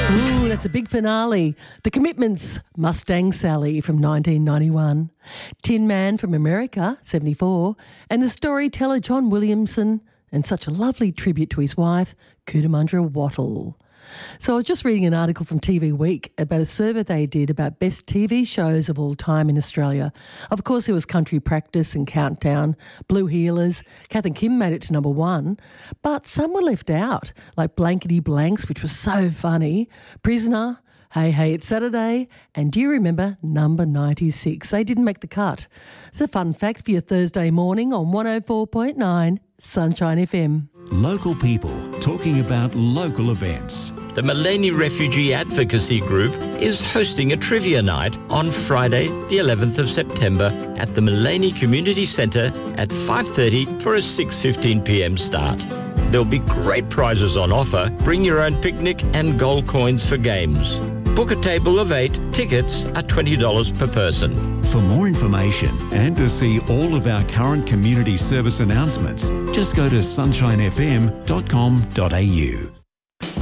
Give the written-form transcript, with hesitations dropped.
Ooh, that's a big finale. The Commitments, Mustang Sally from 1991. Tin Man from America, 74. And the storyteller John Williamson, and such a lovely tribute to his wife, Cootamundra Wattle. So I was just reading an article from TV Week about a survey they did about best TV shows of all time in Australia. Of course, there was Country Practice and Countdown, Blue Heelers. Kath and Kim made it to number 1. But some were left out, like Blankety Blanks, which was so funny, Prisoner, Hey Hey It's Saturday, and do you remember number 96? They didn't make the cut. It's a fun fact for your Thursday morning on 104.9 Sunshine FM. Local people talking about local events. The Maleny Refugee Advocacy Group is hosting a trivia night on Friday, the 11th of September at the Maleny Community Centre at 5:30 for a 6:15pm start. There'll be great prizes on offer. Bring your own picnic and gold coins for games. Book a table of 8. Tickets are $20 per person. For more information and to see all of our current community service announcements, just go to sunshinefm.com.au.